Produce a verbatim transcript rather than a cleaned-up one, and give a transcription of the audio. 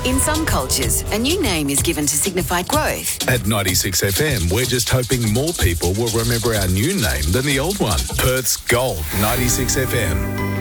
In some cultures, a new name is given to signify growth. At ninety-six F M, we're just hoping more people will remember our new name than the old one. Perth's Gold ninety-six F M.